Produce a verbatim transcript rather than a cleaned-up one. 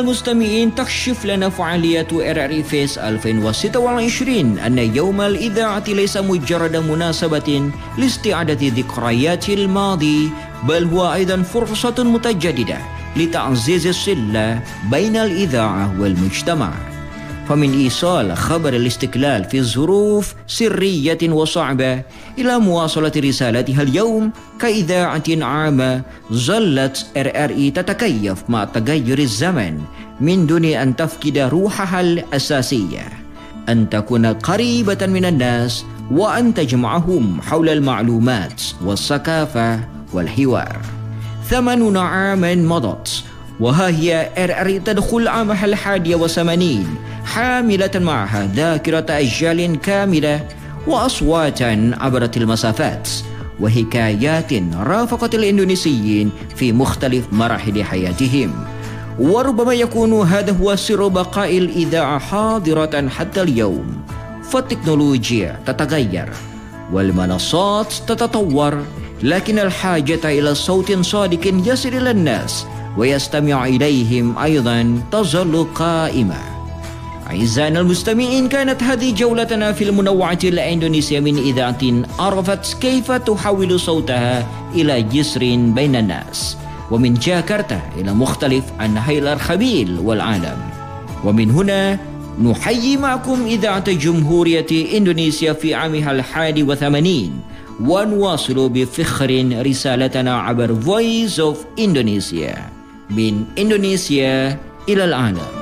المستمعين، تكشف لنا فعالية آر آر إي فيس ألفين وستة وعشرين أن يوم الإذاعة ليس مجرد مناسبة لاستعادة ذكريات الماضي، بل هو أيضا فرصة متجددة لتعزيز الصلة بين الإذاعة والمجتمع. فمن إيصال خبر الاستقلال في ظروف سرية وصعبة إلى مواصلة رسالتها اليوم كإذاعة عامة، ظلت آر آر إي تتكيف مع تغير الزمن من دون أن تفقد روحها الأساسية، أن تكون قريبة من الناس وأن تجمعهم حول المعلومات والثقافة والحوار. ثمانون عاما مضت وها هي آر آر إي تدخل عامها الحادي وثمانين، حاملة معها ذاكرة أجيال كاملة وأصواتا عبرت المسافات وحكايات رافقت الإندونيسيين في مختلف مراحل حياتهم. وربما يكون هذا هو سر بقاء الإذاعة حاضرة حتى اليوم، فالتكنولوجيا تتغير والمنصات تتطور، لكن الحاجة إلى صوت صادق يصل إلى الناس ويستمع إليهم أيضا تظل قائمة. أعزائنا المستمعين، كانت هذه جولتنا في المنوعة الإندونيسية من إذاعة عرفت كيف تحول صوتها إلى جسر بين الناس، ومن جاكرتا إلى مختلف أنحاء الأرخبيل والعالم. ومن هنا نحيي معكم إذاعة جمهورية إندونيسيا في عامها الحادي وثمانين، ونواصل بفخر رسالتنا عبر Voice of Indonesia من إندونيسيا إلى العالم.